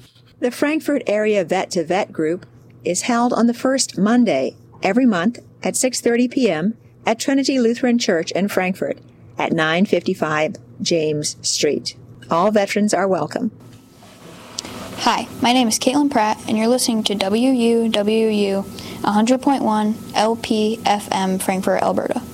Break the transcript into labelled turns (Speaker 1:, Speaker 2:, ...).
Speaker 1: The Frankfort Area Vet to Vet group is held on the first Monday every month at 6:30 p.m. at Trinity Lutheran Church in Frankfort at 955 James Street. All veterans are welcome.
Speaker 2: Hi, my name is Caitlin Pratt, and you're listening to WUWU 100.1 LP FM, Frankfort, Alberta.